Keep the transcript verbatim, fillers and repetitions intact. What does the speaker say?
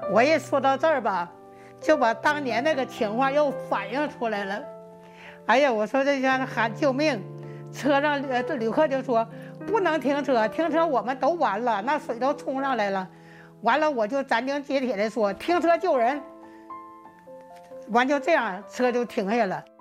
我一说到这儿吧，就把当年那个情况又反映出来了。哎呀，我说这家喊救命，车上呃这旅客就说不能停车，停车我们都完了，那水都冲上来了。完了我就斩钉截铁的说停车救人。完就这样，车就停下了。